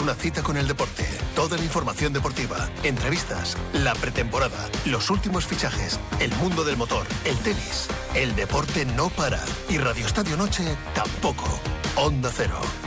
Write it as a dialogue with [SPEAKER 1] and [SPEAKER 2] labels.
[SPEAKER 1] Una cita con el deporte, toda la información deportiva, entrevistas, la pretemporada, los últimos fichajes, el mundo del motor, el tenis. El deporte no para y Radio Estadio Noche tampoco. Onda Cero,